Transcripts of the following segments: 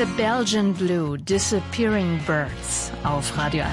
The Belgian Blue, Disappearing Birds auf Radio 1.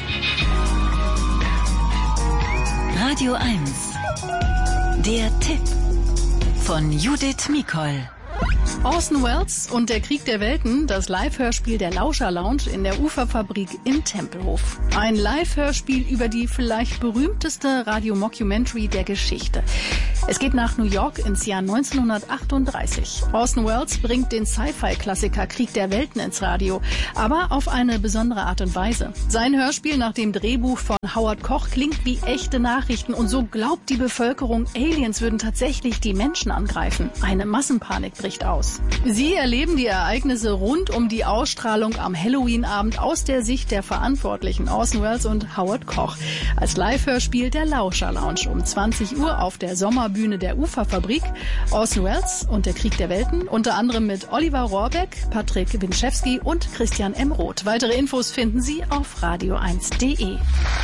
Radio 1. Der Tipp von Judith Mikol. Orson Welles und der Krieg der Welten, das Live-Hörspiel der Lauscher-Lounge in der Uferfabrik in Tempelhof. Ein Live-Hörspiel über die vielleicht berühmteste Radio-Mockumentary der Geschichte. Es geht nach New York ins Jahr 1938. Orson Welles bringt den Sci-Fi-Klassiker Krieg der Welten ins Radio, aber auf eine besondere Art und Weise. Sein Hörspiel nach dem Drehbuch von Howard Koch klingt wie echte Nachrichten und so glaubt die Bevölkerung, Aliens würden tatsächlich die Menschen angreifen. Eine Massenpanik bricht aus. Sie erleben die Ereignisse rund um die Ausstrahlung am Halloween-Abend aus der Sicht der Verantwortlichen, Orson Welles und Howard Koch. Als Live-Hörspiel der Lauscher-Lounge um 20 Uhr auf der Sommerbühne der Uferfabrik. Orson Welles und der Krieg der Welten, unter anderem mit Oliver Rohrbeck, Patrick Winczewski und Christian M. Roth. Weitere Infos finden Sie auf radio1.de.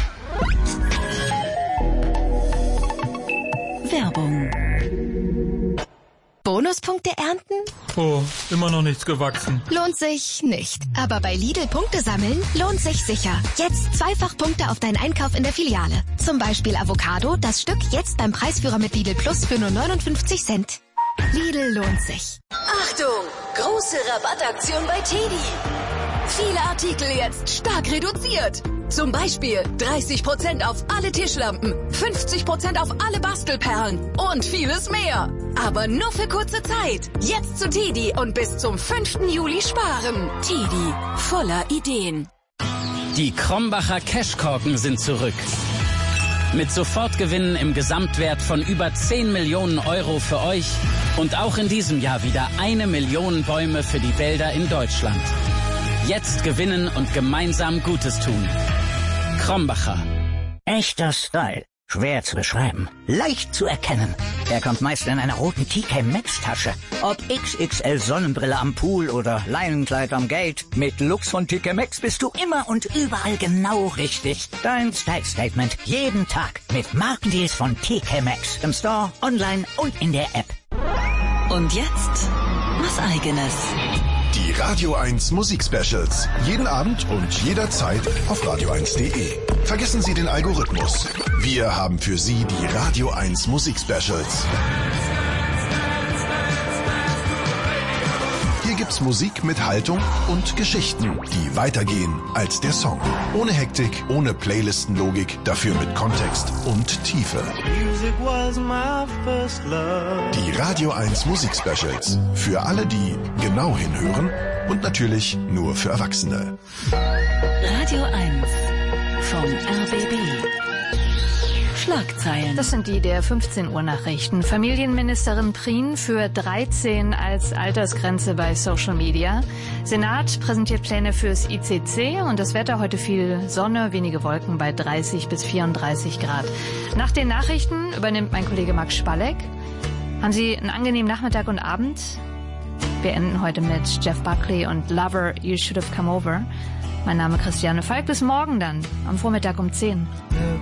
Werbung. Bonuspunkte ernten? Oh, immer noch nichts gewachsen. Lohnt sich nicht. Aber bei Lidl Punkte sammeln lohnt sich sicher. Jetzt zweifach Punkte auf deinen Einkauf in der Filiale. Zum Beispiel Avocado, das Stück jetzt beim Preisführer mit Lidl Plus für nur 59 Cent. Lidl lohnt sich. Achtung! Große Rabattaktion bei Teddy. Viele Artikel jetzt stark reduziert. Zum Beispiel 30% auf alle Tischlampen, 50% auf alle Bastelperlen und vieles mehr. Aber nur für kurze Zeit. Jetzt zu Teddy und bis zum 5. Juli sparen. Teddy, voller Ideen. Die Krombacher Cashkorken sind zurück. Mit Sofortgewinnen im Gesamtwert von über 10 Millionen Euro für euch und auch in diesem Jahr wieder 1 Million Bäume für die Wälder in Deutschland. Jetzt gewinnen und gemeinsam Gutes tun. Krombacher. Echter Style. Schwer zu beschreiben. Leicht zu erkennen. Er kommt meist in einer roten TK Maxx Tasche. Ob XXL Sonnenbrille am Pool oder Leinenkleid am Gate. Mit Looks von TK Maxx bist du immer und überall genau richtig. Dein Style Statement jeden Tag mit Markendeals von TK Maxx. Im Store, online und in der App. Und jetzt was Eigenes. Die Radio 1 Musik-Specials. Jeden Abend und jederzeit auf radio1.de. Vergessen Sie den Algorithmus. Wir haben für Sie die Radio 1 Musik-Specials. Hier gibt's Musik mit Haltung und Geschichten, die weitergehen als der Song. Ohne Hektik, ohne Playlistenlogik, dafür mit Kontext und Tiefe. Die Radio 1 Musik-Specials. Für alle, die genau hinhören und natürlich nur für Erwachsene. Radio 1 vom RBB. Schlagzeilen. Das sind die der 15 Uhr Nachrichten. Familienministerin Prien für 13 als Altersgrenze bei Social Media. Senat präsentiert Pläne fürs ICC und das Wetter heute viel Sonne, wenige Wolken bei 30 bis 34 Grad. Nach den Nachrichten übernimmt mein Kollege Max Spalleck. Haben Sie einen angenehmen Nachmittag und Abend? Wir enden heute mit Jeff Buckley und Lover, You Should Have Come Over. Mein Name ist Christiane Falk. Bis morgen dann, am Vormittag um 10.